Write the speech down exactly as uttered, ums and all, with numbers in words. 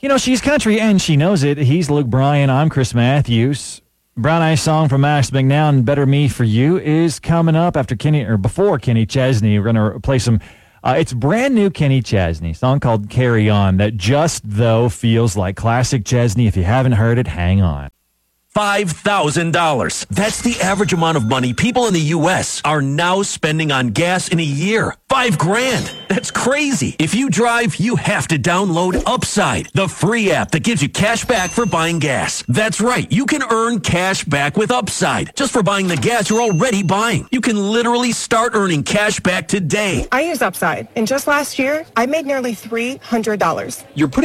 You know, she's country, and she knows it. He's Luke Bryan. I'm Chris Matthews. Brown Eyes song from Max McNown and Better Me For You is coming up after Kenny, or before Kenny Chesney. We're going to play some, uh, it's brand new Kenny Chesney, song called Carry On, that just, though, feels like classic Chesney. If you haven't heard it, hang on. five thousand dollars. That's the average amount of money people in the U S are now spending on gas in a year. Five grand. That's crazy. If you drive, you have to download Upside, the free app that gives you cash back for buying gas. That's right. You can earn cash back with Upside just for buying the gas you're already buying. You can literally start earning cash back today. I use Upside, and just last year, I made nearly three hundred dollars. You're putting